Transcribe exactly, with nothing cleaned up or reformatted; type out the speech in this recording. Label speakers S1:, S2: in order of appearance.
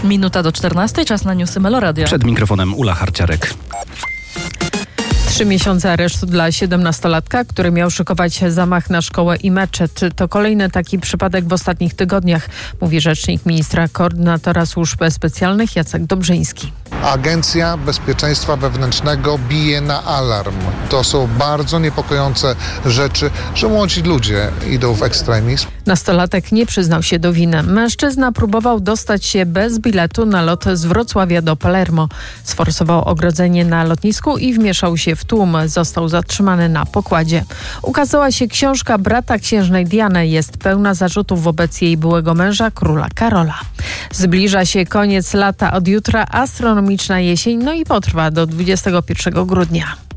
S1: Minuta do czternastej, czas na newsy Meloradia.
S2: Przed mikrofonem Ula Harciarek.
S3: Trzy miesiące aresztu dla siedemnastolatka, który miał szykować zamach na szkołę i meczet. To kolejny taki przypadek w ostatnich tygodniach, mówi rzecznik ministra koordynatora służb specjalnych Jacek Dobrzyński.
S4: Agencja Bezpieczeństwa Wewnętrznego bije na alarm. To są bardzo niepokojące rzeczy, że młodzi ludzie idą w ekstremizm.
S3: Nastolatek nie przyznał się do winy. Mężczyzna próbował dostać się bez biletu na lot z Wrocławia do Palermo. Sforsował ogrodzenie na lotnisku i wmieszał się w tłum. Został zatrzymany na pokładzie. Ukazała się książka brata księżnej Diany. Jest pełna zarzutów wobec jej byłego męża, króla Karola. Zbliża się koniec lata. Od jutra astronomiczna jesień, no i potrwa do dwudziestego pierwszego grudnia.